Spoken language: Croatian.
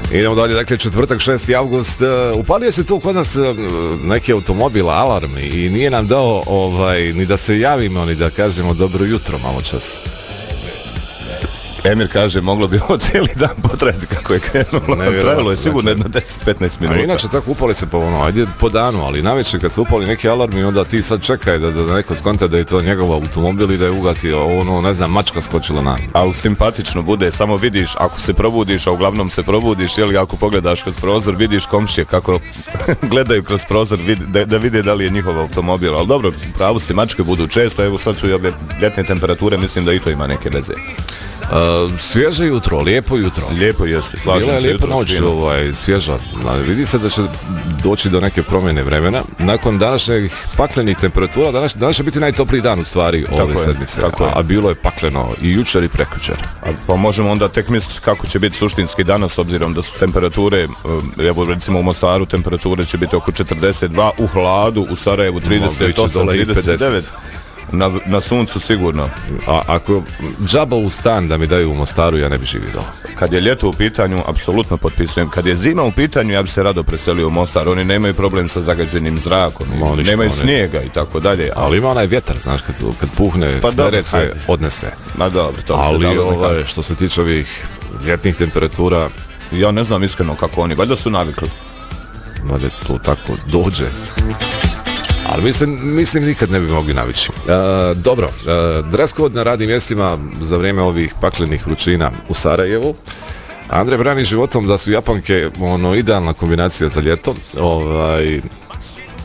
Idemo dalje, dakle četvrtak 6. avgust, upalio se tu kod nas neki automobil, alarm i nije nam dao ni da se javimo, ni da kažemo dobro jutro malo čas. Emir kaže, moglo bi ovo cijeli dan potrajati kako je krenulo. Trajalo je sigurno jedno 10-15 minuta. A inače tako upali se ajde po danu, ali navečer kad se upali neki alarmi, onda ti sad čekaj da neko skonta da je to njegov automobil i da je ugasi, ne znam, mačka skočila na. Ali simpatično bude, samo vidiš, ako se probudiš, a uglavnom se probudiš, ili ako pogledaš kroz prozor, vidiš komšije kako gledaju kroz prozor, da vide da li je njihov automobil. Ali dobro, pravo si, mačke budu često, evo sad su i ove ljetne temperature, mislim da i to ima neke veze. Svježe jutro, lijepo jutro. Lijepo jeste, slažem se. Bila je lijepa noć, svježa. Vidi se da će doći do neke promjene vremena. Nakon današnjih paklenih temperatura, danas će biti najtopliji dan u stvari ove sedmice. A bilo je pakleno i jučer i prekjučer. Pa možemo onda tek misliti kako će biti suštinski danas, s obzirom da su temperature, evo recimo u Mostaru temperature će biti oko 42, u hladu, u Sarajevu 38, 39. Na suncu sigurno. A ako džaba u stan da mi daju u Mostaru, ja ne bi živio dole. Kad je ljeto u pitanju, apsolutno potpisujem. Kad je zima u pitanju, ja bi se rado preselio u Mostar. Oni nemaju problem sa zagađenim zrakom, nemaju snijega i tako dalje. Ali ima onaj vjetar, znaš, kad puhne s Neretve, odnese. Ma dobro, to ali što se tiče ovih ljetnih temperatura, ja ne znam iskreno kako oni, valjda su navikli. Valjda to tako dođe. Ali mislim nikad ne bi mogli navići. Dobro, dress code na radnim mjestima za vrijeme ovih paklenih vrućina u Sarajevu. Andrej brani životom da su Japanke idealna kombinacija za ljeto.